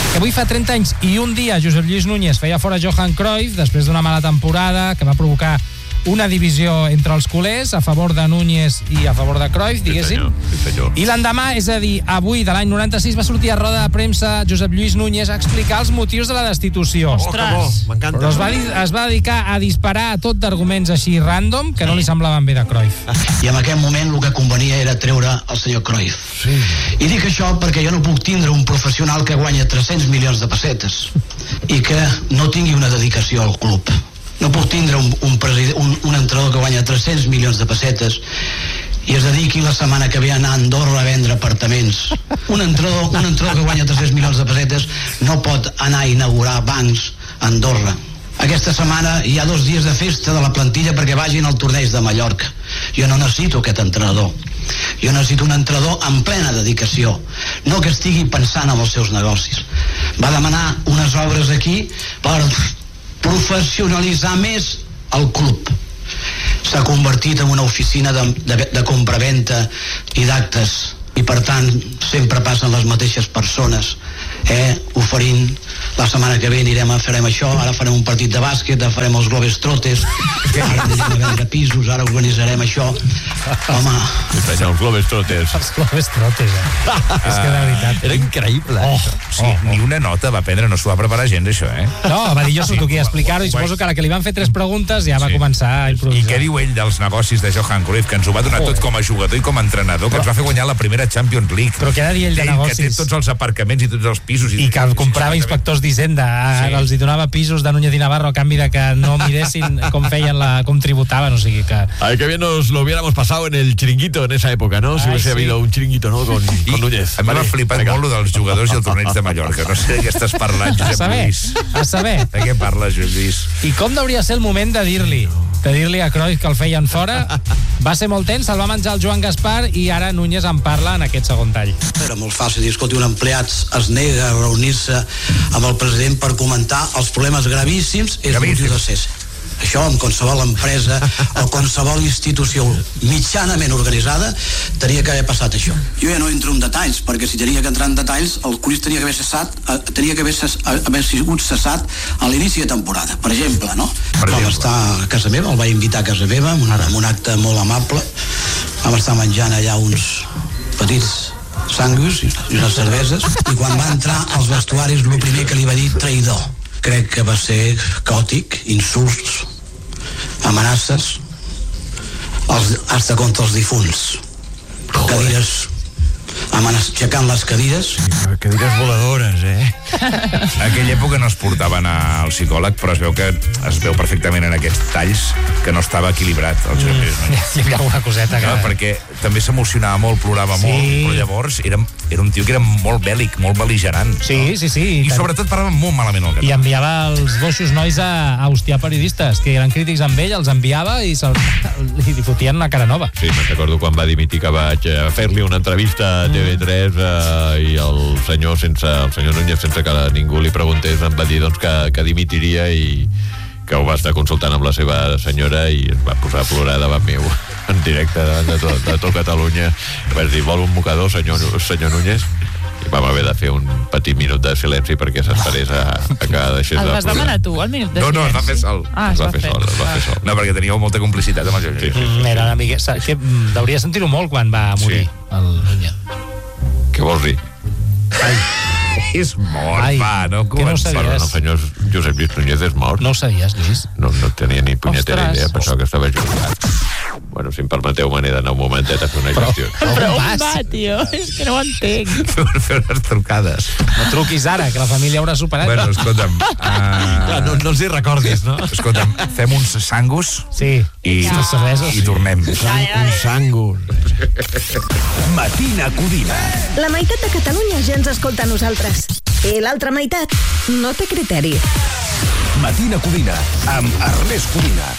Que avui fa 30 anys i un dia Josep Lluís Núñez feia fora Johan Cruyff després d'una mala temporada que va provocar una divisió entre els culers a favor de Núñez i a favor de Cruyff, diguéssim. Sí, senyor. I l'endemà, és a dir, avui de l'any 96, va sortir a roda de premsa Josep Lluís Núñez a explicar els motius de la destitució. Ostres! M'encanta. Però es va dedicar a disparar a tot d'arguments així random que no li semblaven bé de Cruyff. I en aquell moment el que convenia era treure el senyor Cruyff. Sí. I dic això perquè jo no puc tindre un professional que guanya 300 milions de pessetes i que no tingui una dedicació al club. No puc tindre un entrenador que guanya 300 milions de pessetes i es dediqui la setmana que ve a anar a Andorra a vendre apartaments. Un entrenador que guanya 300 milions de pessetes no pot anar a inaugurar bancs a Andorra. Aquesta setmana hi ha 2 dies de festa de la plantilla perquè vagin al torneig de Mallorca. Jo no necessito aquest entrenador. Jo necessito un entrenador en plena dedicació, no que estigui pensant en els seus negocis. Va demanar unes obres aquí per professionalitzar més el club. S'ha convertit en una oficina de compraventa i d'actes i per tant sempre passen les mateixes persones oferint. La setmana que ve farem això, ara farem un partit de bàsquet, ara farem els Globetrotters, ara anirem a vendre pisos, ara organitzarem això. Home... Els Globetrotters. Els Globetrotters, És que de veritat... Era increïble. Ni una nota va prendre, no s'ho va preparar gens, això, No, va dir jo s'ho toquia explicar-ho i suposo que a la que li van fer 3 preguntes ja va començar a improvisar. I què diu ell dels negocis de Johan Cruyff, que ens ho va donar tot com a jugador i com a entrenador, que ens va fer guanyar la primera Champions League. Però què ha de dir ell de negocis? Que té tots els aparcaments i tots els pisos. I que comprava inspectors d'Hisenda, els hi donava pisos de Núñez y Navarro a canvi de que no miressin com feien com tributaven, o sigui que... Ay, qué bien nos lo hubiéramos pasado en el chiringuito en esa época, ¿no? Si hubiese habido un chiringuito, ¿no? Con Núñez. A mi m'ha flipat molt lo dels jugadors i el torneig de Mallorca. No sé de què estàs parlant, Josep Lluís. A saber. De què parles, Josep Lluís? I com hauria ser el moment de dir-li a Cruyff que el feien fora? Va ser molt tens, el va menjar el Joan Gaspar i ara Núñez en parla en aquest segon tall. Era molt fàcil dir, escolti, un empleat es nega a reunir-se amb el president per comentar els problemes gravíssims, és el motiu de ser. Això en qualsevol empresa o qualsevol institució mitjanament organitzada tenia que haver passat això. Jo ja no entro en detalls, perquè si tenia que entrar en detalls el Cruyff tenia que haver sigut cessat a l'inici de temporada, per exemple, no? Vam estar a casa meva, el vaig invitar a casa meva en un acte molt amable. Vam estar menjant allà uns petits sanguis i unes cerveses, i quan va entrar als vestuaris el primer que li va dir, traïdor. Crec que va ser caòtic, insults, amenaces, hasta contra els difunts. Cadires, aixecant les cadires. Cadires voladores, En aquella època no es portaven al psicòleg, però es veu perfectament en aquests talls que no estava equilibrat el Josep Lluís Núñez. Hi havia alguna coseta que... Perquè també s'emocionava molt, plorava molt, però llavors era un tio que era molt bèl·lic, molt bel·ligerant. Sí. I sobretot parlava molt malament el català. I enviava els boixos nois a hostiar periodistes, que eren crítics amb ell, els enviava i li fotien una cara nova. Sí, me'n recordo quan va dimitir que vaig fer-li una entrevista a TV3 i el senyor Núñez, sense que ningú li preguntés, em va dir que dimitiria i que ho va estar consultant amb la seva senyora i es va posar a plorar davant meu en directe davant de tot Catalunya. Vaig dir, vol un mocador, senyor Núñez? I vam haver de fer un petit minut de silenci perquè s'esperés a que deixés de plorar. El vas demanar tu, el minut de silenci? No, es va fer sol. Es va fer sol. No, perquè teníeu molta complicitat amb el Josep Lluís. Era una mica... Deuria sentir-ho molt quan va morir el Núñez. Què vols dir? És mort, va, no comença. Però el senyor Josep Lluís Núñez és mort. No ho sabies, Lluís? No tenia ni punyetera idea, pensava que estava jubilat. Bueno, si em permeteu, me n'he d'anar un momentet a fer una gestió. Però on va, tio? És que no ho entenc. Fer unes trucades. No truquis ara, que la família haurà superat. Bueno, escolta'm... No els hi recordis, no? Escolta'm, fem uns sangus i tornem. Un sangus. Matina Codina. La meitat de Catalunya ja ens escolta a nosaltres. I l'altra meitat no té criteri. Matina Codina, amb Ernest Codina.